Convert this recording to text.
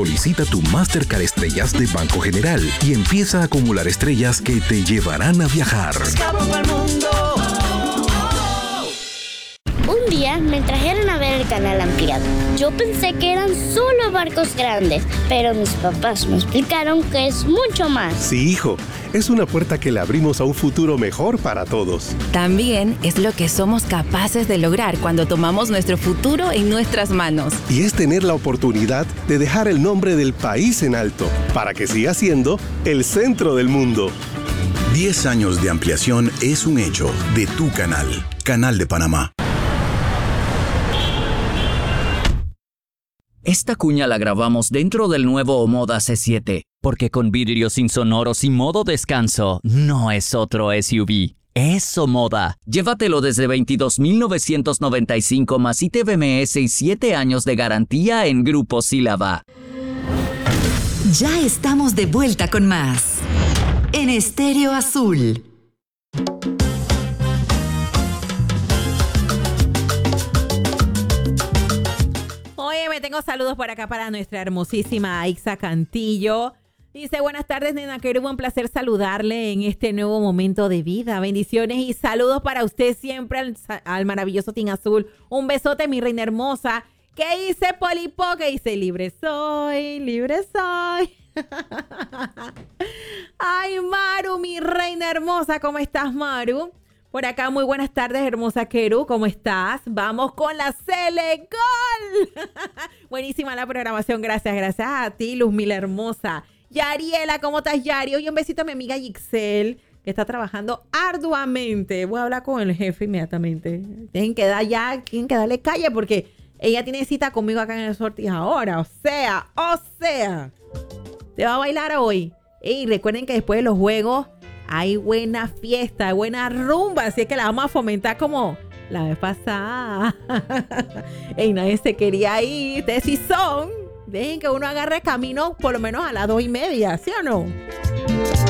Solicita tu Mastercard Estrellas de Banco General y empieza a acumular estrellas que te llevarán a viajar. Escapo pa'l mundo. Un día me trajeron a ver el canal ampliado. Yo pensé que eran solo barcos grandes, pero mis papás me explicaron que es mucho más. Sí, hijo, es una puerta que le abrimos a un futuro mejor para todos. También es lo que somos capaces de lograr cuando tomamos nuestro futuro en nuestras manos. Y es tener la oportunidad de dejar el nombre del país en alto, para que siga siendo el centro del mundo. 10 años de ampliación es un hecho de tu canal, Canal de Panamá. Esta cuña la grabamos dentro del nuevo Omoda C7, porque con vidrios insonoros y modo descanso, no es otro SUV. Es Omoda. Llévatelo desde $22,995 más ITBMS y 7 años de garantía en Grupo Sílaba. Ya estamos de vuelta con más en Estéreo Azul. Oye, tengo saludos por acá para nuestra hermosísima Aixa Cantillo. Dice, buenas tardes, nena Querub, un placer saludarle en este nuevo momento de vida. Bendiciones y saludos para usted siempre al maravilloso Team Azul. Un besote, mi reina hermosa. ¿Qué hice, Polipo? ¿Qué hice? Libre soy, libre soy. Ay, Maru, mi reina hermosa, ¿cómo estás, Maru? Por acá, muy buenas tardes, hermosa Keru, ¿cómo estás? Vamos con la Selegol. Buenísima la programación, gracias a ti, Luzmila hermosa. Yariela, ¿cómo estás, Yari? Oye, un besito a mi amiga Yixel, que está trabajando arduamente. Voy a hablar con el jefe inmediatamente. Tienen que darle calle porque ella tiene cita conmigo acá en el Sortis ahora. O sea, te va a bailar hoy. Y recuerden que después de los juegos hay buena fiesta, hay buena rumba, así es que la vamos a fomentar como la vez pasada. Y nadie se quería ir, ustedes sí son. Dejen que uno agarre camino por lo menos a las 2:30, ¿sí o no?